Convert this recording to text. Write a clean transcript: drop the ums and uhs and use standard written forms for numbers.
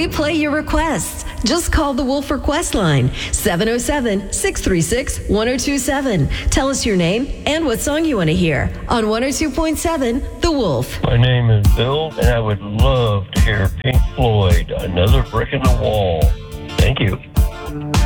We play your requests. Just call the Wolf Request line, 707-636-1027. Tell us your name and what song you want to hear on 102.7 The Wolf. My name is Bill, and I would love to hear Pink Floyd, Another Brick in the Wall. Thank you.